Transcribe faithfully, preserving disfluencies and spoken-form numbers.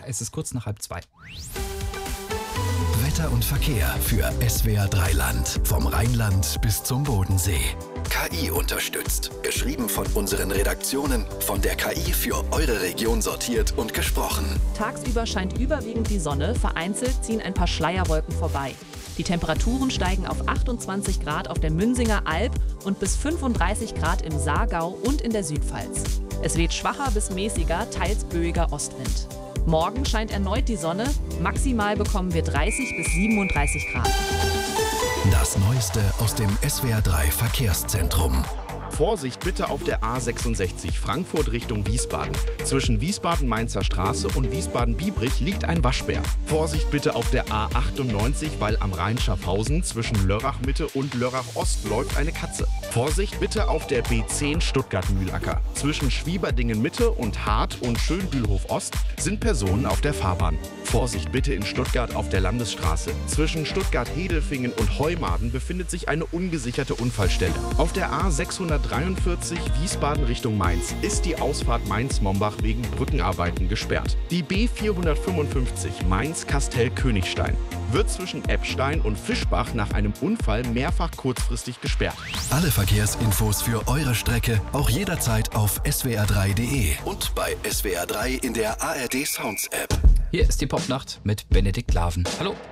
Es ist kurz nach halb zwei. Wetter und Verkehr für S W R drei Land. Vom Rheinland bis zum Bodensee. K I unterstützt. Geschrieben von unseren Redaktionen. Von der K I für eure Region sortiert und gesprochen. Tagsüber scheint überwiegend die Sonne. Vereinzelt ziehen ein paar Schleierwolken vorbei. Die Temperaturen steigen auf achtundzwanzig Grad auf der Münsinger Alb und bis fünfunddreißig Grad im Saargau und in der Südpfalz. Es weht schwacher bis mäßiger, teils böiger Ostwind. Morgen scheint erneut die Sonne. Maximal bekommen wir dreißig bis siebenunddreißig Grad. Das Neueste aus dem S W R drei Verkehrszentrum. Vorsicht bitte auf der A sechsundsechzig Frankfurt Richtung Wiesbaden. Zwischen Wiesbaden-Mainzer Straße und Wiesbaden-Biebrich liegt ein Waschbär. Vorsicht bitte auf der A achtundneunzig, weil am Rhein-Schaffhausen zwischen Lörrach-Mitte und Lörrach-Ost läuft eine Katze. Vorsicht bitte auf der B zehn Stuttgart-Mühlacker. Zwischen Schwieberdingen-Mitte und Hart und Schönbühlhof-Ost sind Personen auf der Fahrbahn. Vorsicht bitte in Stuttgart auf der Landesstraße. Zwischen Stuttgart-Hedelfingen und Heumaden befindet sich eine ungesicherte Unfallstelle. Auf der A sechshundertdreiundvierzig Wiesbaden Richtung Mainz ist die Ausfahrt Mainz-Mombach wegen Brückenarbeiten gesperrt. Die B vierhundertfünfundfünfzig Mainz-Kastell-Königstein wird zwischen Eppstein und Fischbach nach einem Unfall mehrfach kurzfristig gesperrt. Alle Verkehrsinfos für eure Strecke auch jederzeit auf S W R drei punkt de und bei S W R drei in der A R D Sounds App. Hier ist die Popnacht mit Benedikt Laven. Hallo.